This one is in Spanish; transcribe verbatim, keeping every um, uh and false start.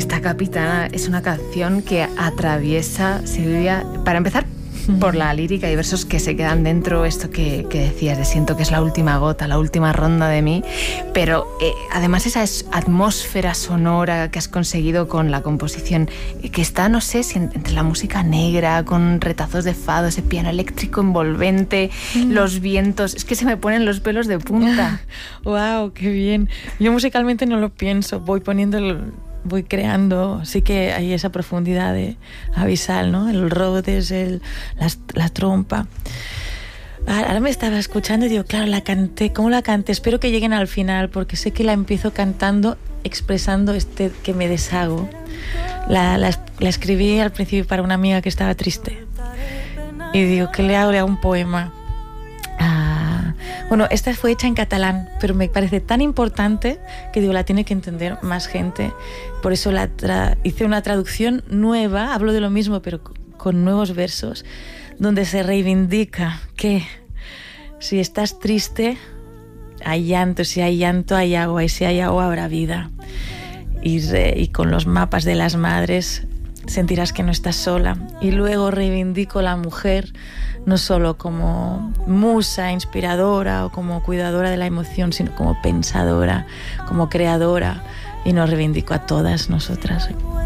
Esta Capitana es una canción que atraviesa, Silvia, para empezar, por la lírica y versos que se quedan dentro, esto que, que decías, de siento que es la última gota, la última ronda de mí, pero eh, además esa es atmósfera sonora que has conseguido con la composición, eh, que está, no sé, si entre la música negra, con retazos de fado, ese piano eléctrico envolvente, mm. los vientos, es que se me ponen los pelos de punta. ¡Wow! ¡Qué bien! Yo musicalmente no lo pienso, voy poniendo el... voy creando, sí que hay esa profundidad de abisal, ¿no? El Rhodes, el, la, la trompa. Ahora me estaba escuchando y digo, claro, la canté, ¿cómo la canté? Espero que lleguen al final, porque sé que la empiezo cantando, expresando este que me deshago. La, la, la escribí al principio para una amiga que estaba triste. Y digo, ¿qué le hago? Le hago un poema. Ah, bueno, esta fue hecha en catalán, pero me parece tan importante que digo, la tiene que entender más gente. Por eso la tra- hice una traducción nueva, hablo de lo mismo, pero con nuevos versos, donde se reivindica que si estás triste, hay llanto, si hay llanto hay agua, y si hay agua habrá vida. Y, re- y con los mapas de las madres sentirás que no estás sola. Y luego reivindico la mujer no solo como musa inspiradora o como cuidadora de la emoción, sino como pensadora, como creadora, y nos reivindico a todas nosotras.